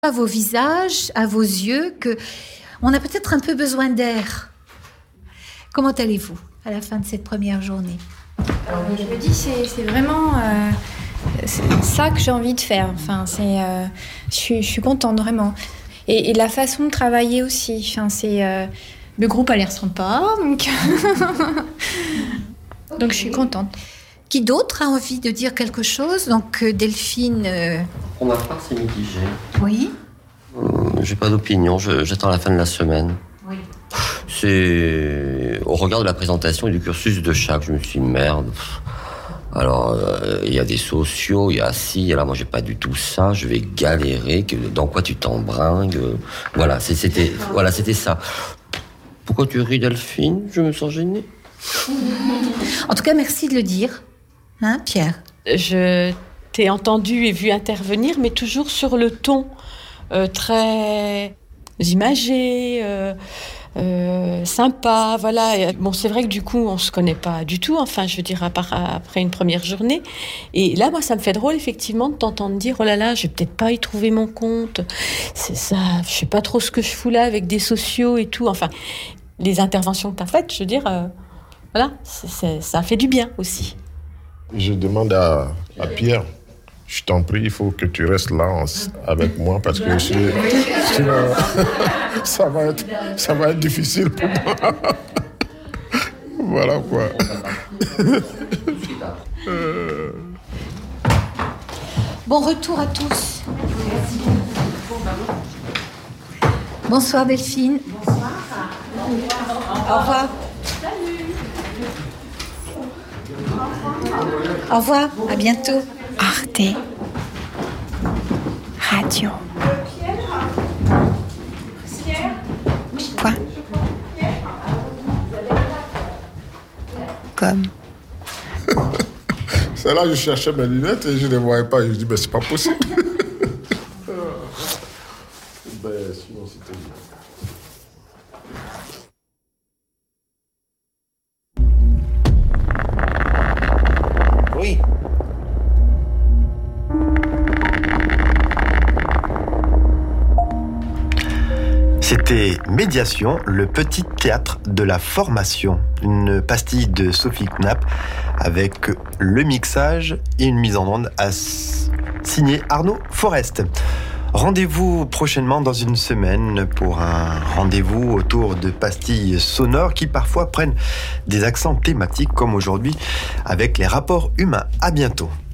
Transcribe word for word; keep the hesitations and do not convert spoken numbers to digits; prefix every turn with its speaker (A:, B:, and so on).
A: À vos visages, à vos yeux, que on a peut-être un peu besoin d'air. Comment allez-vous à la fin de cette première journée ?
B: Alors, je me dis, c'est, c'est vraiment euh, c'est ça que j'ai envie de faire. Enfin, c'est, euh, je, suis, je suis contente, vraiment. Et, et la façon de travailler aussi. Enfin, c'est, euh, le groupe a l'air sympa, donc, donc je suis contente.
A: Qui d'autre a envie de dire quelque chose ? Donc Delphine... Euh...
C: Pour ma part, c'est mitigé.
A: Oui.
C: Hum, j'ai pas d'opinion, je, j'attends la fin de la semaine.
A: Oui.
C: C'est... Au regard de la présentation et du cursus de chaque, je me suis dit, merde. Alors, il euh, y a des sociaux, il y a ci, alors moi j'ai pas du tout ça, je vais galérer, que, dans quoi tu t'embringues. Voilà, c'est, c'était, voilà, c'était ça. Pourquoi tu ris, Delphine ? Je me sens gênée.
A: En tout cas, merci de le dire. Hein, Pierre ?
D: Je t'ai entendu et vu intervenir, mais toujours sur le ton euh, très imagé, euh, euh, sympa, voilà. Bon, c'est vrai que du coup, on se connaît pas du tout, enfin, je veux dire, à part, après une première journée. Et là, moi, ça me fait drôle, effectivement, de t'entendre dire, oh là là, je vais peut-être pas y trouver mon compte. C'est ça, je sais pas trop ce que je fous là avec des sociaux et tout. Enfin, les interventions que t'as faites, je veux dire, euh, voilà, c'est, c'est, ça fait du bien aussi.
E: Je demande à, à Pierre, je t'en prie, il faut que tu restes là en, avec moi parce que je, sinon, ça, va être, ça va être difficile pour moi. Voilà quoi.
A: euh... Bon retour à tous. Bonsoir Delphine.
F: Bonsoir.
A: Au revoir. Au revoir, à bientôt.
B: Arte Radio. Quoi ? Comme.
E: C'est là que je cherchais mes lunettes et je ne les voyais pas. Et je dis, ben c'est pas possible. Ben sinon c'était bien.
C: Oui.
G: C'était Médiation, le petit théâtre de la formation. Une pastille de Sophie Knapp avec le mixage et une mise en onde à signer Arnaud Forest. Rendez-vous prochainement dans une semaine pour un rendez-vous autour de pastilles sonores qui parfois prennent des accents thématiques comme aujourd'hui avec les rapports humains. À bientôt.